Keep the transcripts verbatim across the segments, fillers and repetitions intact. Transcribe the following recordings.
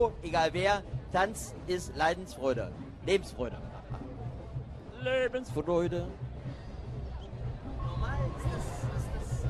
Egal wer, Tanz ist Leidensfreude, Lebensfreude. Lebensfreude. Normal ist das, ist das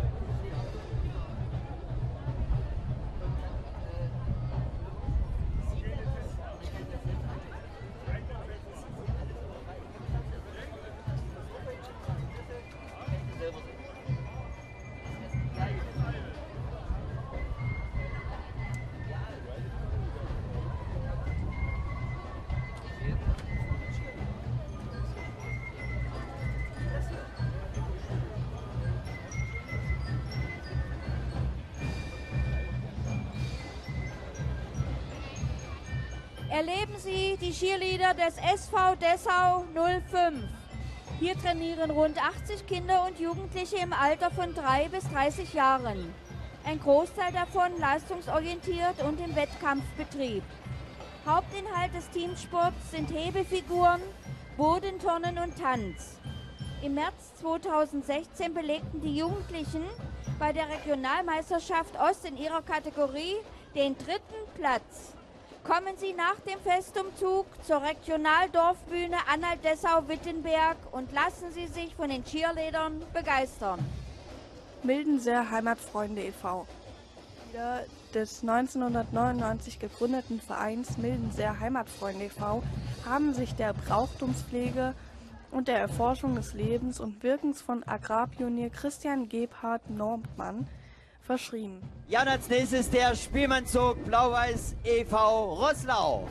Erleben Sie die Cheerleader des S V Dessau null fünf. Hier trainieren rund achtzig Kinder und Jugendliche im Alter von drei bis dreißig Jahren. Ein Großteil davon leistungsorientiert und im Wettkampfbetrieb. Hauptinhalt des Teamsports sind Hebefiguren, Bodenturnen und Tanz. Im März zweitausendsechzehn belegten die Jugendlichen bei der Regionalmeisterschaft Ost in ihrer Kategorie den dritten Platz. Kommen Sie nach dem Festumzug zur Regionaldorfbühne Anhalt-Dessau-Wittenberg und lassen Sie sich von den Cheerleadern begeistern. Mildenser Heimatfreunde e V Mitglieder des neunzehnhundertneunundneunzig gegründeten Vereins Mildenser Heimatfreunde e V haben sich der Brauchtumspflege und der Erforschung des Lebens und Wirkens von Agrarpionier Christian Gebhard Normmann verschrieben. Ja, und als nächstes der Spielmannzug Blau-Weiß e V Roßlau.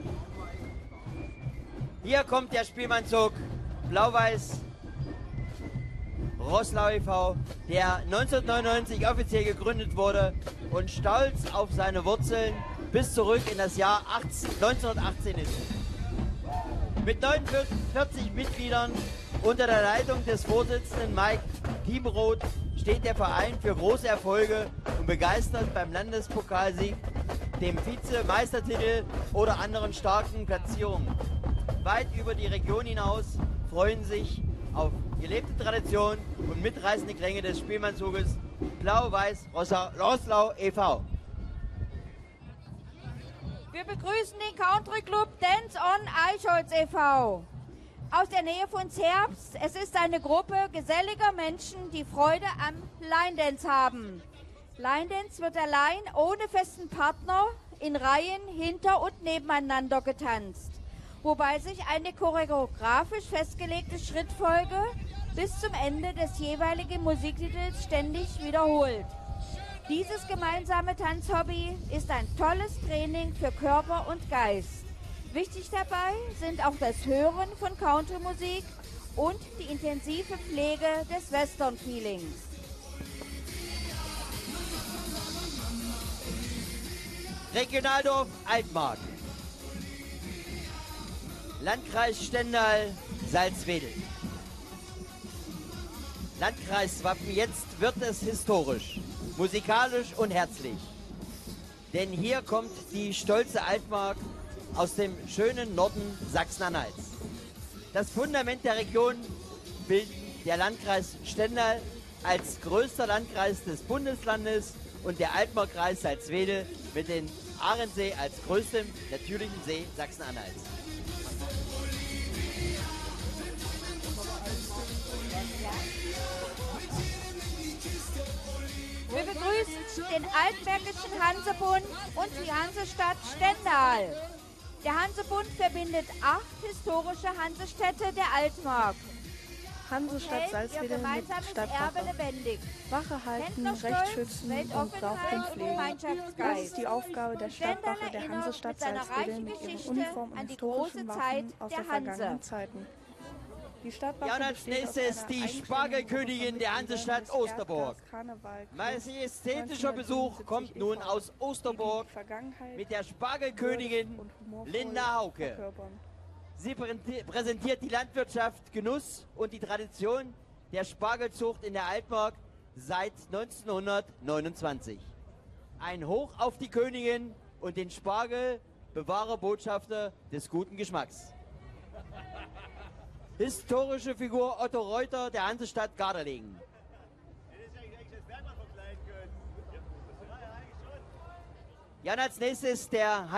Hier kommt der Spielmannzug Blau-Weiß Roßlau e V, der neunzehnhundertneunundneunzig offiziell gegründet wurde und stolz auf seine Wurzeln bis zurück in das Jahr neunzehnhundertachtzehn ist. Mit neunundvierzig Mitgliedern unter der Leitung des Vorsitzenden Mike Diebenroth steht der Verein für große Erfolge und begeistert beim Landespokalsieg, dem Vizemeistertitel oder anderen starken Platzierungen. Weit über die Region hinaus freuen sich auf gelebte Tradition und mitreißende Klänge des Spielmannzuges Blau-Weiß Roßlau e V. Wir begrüßen den Country Club Dance on Eichholz e V aus der Nähe von Zerbst. Es ist eine Gruppe geselliger Menschen, die Freude am Line Dance haben. Line Dance wird allein ohne festen Partner in Reihen hinter und nebeneinander getanzt, wobei sich eine choreografisch festgelegte Schrittfolge bis zum Ende des jeweiligen Musiktitels ständig wiederholt. Dieses gemeinsame Tanzhobby ist ein tolles Training für Körper und Geist. Wichtig dabei sind auch das Hören von Country-Musik und die intensive Pflege des Western-Feelings. Regionaldorf Altmark, Landkreis Stendal, Salzwedel. Landkreiswappen, jetzt wird es historisch, musikalisch und herzlich. Denn hier kommt die stolze Altmark aus dem schönen Norden Sachsen-Anhalts. Das Fundament der Region bildet der Landkreis Stendal als größter Landkreis des Bundeslandes und der Altmarkkreis Salzwedel mit dem Ahrensee als größtem natürlichen See Sachsen-Anhalts. Wir begrüßen den Altmärkischen Hansebund und die Hansestadt Stendal. Der Hansebund verbindet acht historische Hansestädte der Altmark. Hansestadt Salzwedel mit Stadtwache. Wache halten, Recht schützen und Brauchtum pflegen. Das ist die Aufgabe der Stadtwache der Hansestadt Salzwedel mit ihren Uniform und historischen Waffen aus der vergangenen Zeiten. Die Stadtwache ja, und als nächstes die Spargelkönigin der Hansestadt Osterburg. Majestätischer Besuch kommt nun aus Osterburg mit der Spargelkönigin Linda Hauke. Sie präsentiert die Landwirtschaft, Genuss und die Tradition der Spargelzucht in der Altmark seit neunzehnhundertneunundzwanzig. Ein Hoch auf die Königin und den Spargel, Bewahrer-Botschafter des guten Geschmacks. Historische Figur Otto Reuter der Hansestadt Gardelegen. Ja, und als nächstes der